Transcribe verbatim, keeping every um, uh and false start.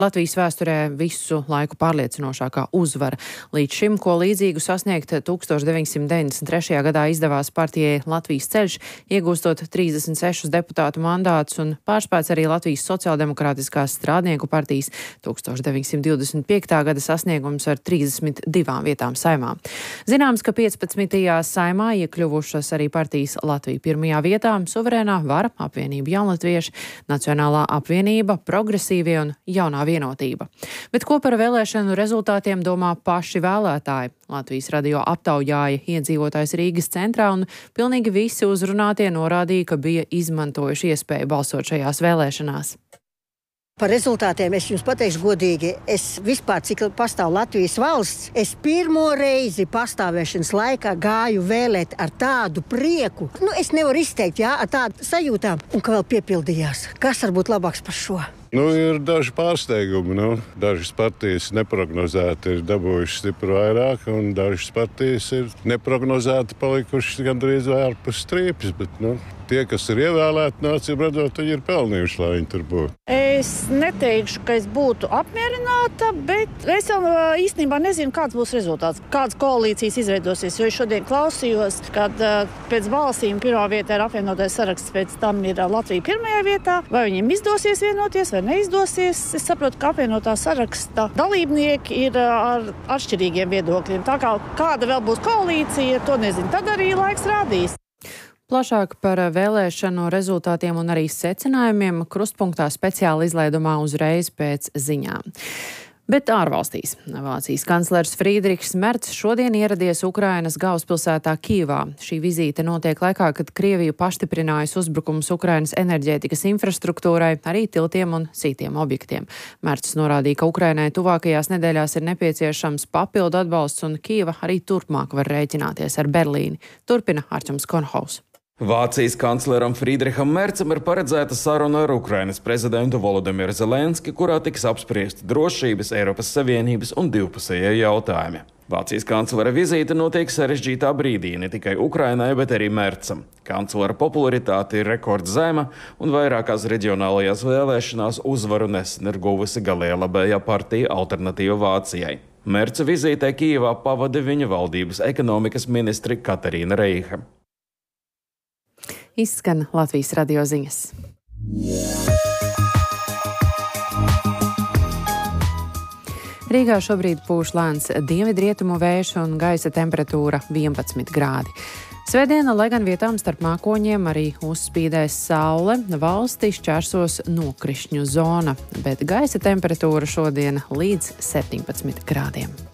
Latvijas vēsturē visu laiku pārliecinošākā uzvara. Līdz šim, ko līdzīgu sasniegt tūkstoš deviņsimt deviņdesmit trešajā gadā izdevās partijai Latvijas ceļš, iegūstot trīsdesmit sešus deputātu mandātus un pārspēts arī Latvijas sociāldemokrātiskās strādnieku partijas tūkstoš deviņsimt divdesmit piektā gada sasniegums ar trīsdesmit divām vietām saimā. Zināms, ka piecpadsmitajā saimā iekļuvušas arī partijas Latvija pirmajā vietā, Suverēnā Vara, Apvienība Jaunatvieši, Nacionālā apvienība, Progresīvie un Jaunā vienotība. Bet ko par vēlēšanu rezultātiem domā paši vēlētāji? Latvijas radio aptaujāja iedzīvotājs Rīgas centrā un pilnīgi visi uzrunātie norādīja, ka bija izmantojuši iespēju balsot šajās vēlēšanās. Par rezultātiem es jums pateikšu godīgi. Es vispār, cik pastāv Latvijas valsts, es pirmo reizi pastāvēšanas laikā gāju vēlēt ar tādu prieku. Nu, es nevaru izteikt, jā, ar tādu sajūtām. Un ka vēl piepildījās. Kas var būt labāks par šo? Nu, ir daži pārsteigumi. Nu. Dažas partijas neprognozēti ir dabūjušas stipri vairāk, un dažas partijas ir neprognozēti palikušas gandrīz ārpus strīpes. Bet, nu, tie, kas ir ievēlēti, nācīm redzot, viņi ir pelnījuši, lai viņi tur būtu. Es neteikšu, ka es būtu apmierināta, bet es jau īstenībā nezinu, kāds būs rezultāts. Kādas koalīcijas izveidosies, jo es šodien klausījos, kad uh, pēc balsīm pirmā vietā ir apvienotais saraksts, pēc tam ir Latvija pirmajā vietā. Vai viņiem izdosies vienoties vai neizdosies? Es saprotu, ka apvienotā saraksta dalībnieki ir ar atšķirīgiem viedokļiem. Tā kā kāda vēl būs koalīcija, to nezinu. Tad arī laiks rādīs. Plašāk par vēlēšanu rezultātiem un arī secinājumiem krustpunktā speciāli izlaidumā uzreiz pēc ziņām. Bet ārvalstīs. Vācijas kanclers Friedrichs Mercs šodien ieradies Ukrainas galvaspilsētā Kijevā. Šī vizīte notiek laikā, kad Krievija pastiprinājusi uzbrukumus Ukrainas enerģētikas infrastruktūrai, arī tiltiem un citiem objektiem. Mercs norādīja, ka Ukrainai tuvākajās nedēļās ir nepieciešams papildu atbalsts un Kijeva arī turpmāk var rēķināties ar Berlīni. Turpina Arčuns Konhaus. Vācijas kancleram Friedricham Mercam ir paredzēta saruna ar Ukrainas prezidentu Volodimiru Zelenski, kurā tiks apspriesti drošības, Eiropas Savienības un divpusējie jautājumi. Vācijas kanclera vizīte notiek sarežģītā brīdī ne tikai Ukrainai, bet arī Mercam. Kanclera popularitāte ir rekordzema un vairākās reģionālajās vēlēšanās uzvaru nesen ir guvusi galējā labējā partija Alternatīva Vācijai. Merca vizītē Kijevā pavada viņa valdības ekonomikas ministri Katarīna Reiha. Izskan Latvijas radio ziņas. Rīgā šobrīd pūš lēns dienvidrietumu vējš un gaisa temperatūra vienpadsmit grādi. Svētdiena, lai gan vietām starp mākoņiem arī uzspīdēs saule, valstī šķērsos nokrišņu zona, bet gaisa temperatūra šodien līdz septiņpadsmit grādiem.